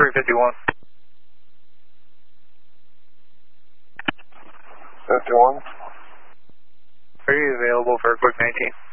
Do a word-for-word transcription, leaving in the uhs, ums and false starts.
three fifty-one. fifty-one. Are you available for a quick nineteen?